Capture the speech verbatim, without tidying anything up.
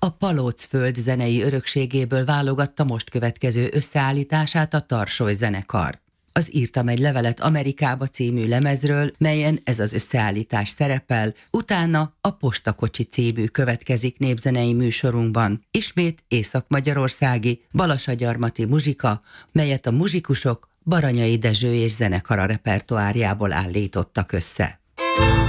A Palócföld zenei örökségéből válogatta most következő összeállítását a Tarsoly zenekar. Az Írtam egy levelet Amerikába című lemezről, melyen ez az összeállítás szerepel, utána a Postakocsi című következik népzenei műsorunkban. Ismét észak-magyarországi, balasagyarmati muzsika, melyet a muzsikusok Baranyai Dezső és zenekara repertoárjából állítottak össze.